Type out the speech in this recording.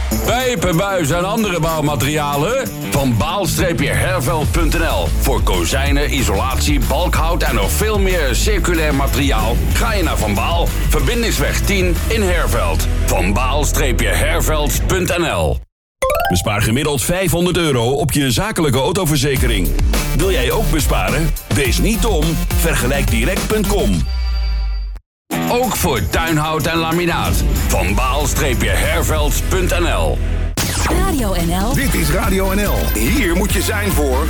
Pijpen, buizen en andere bouwmaterialen? Van Baal-Herveld.nl. Voor kozijnen, isolatie, balkhout en nog veel meer circulair materiaal ga je naar Van Baal. Verbindingsweg 10 in Herveld. Van Baal-Herveld.nl. Bespaar gemiddeld €500 op je zakelijke autoverzekering. Wil jij ook besparen? Wees niet dom. Vergelijkdirect.com. Ook voor tuinhout en laminaat. Van Baal-Herveld.nl. Radio NL. Dit is Radio NL. Hier moet je zijn voor...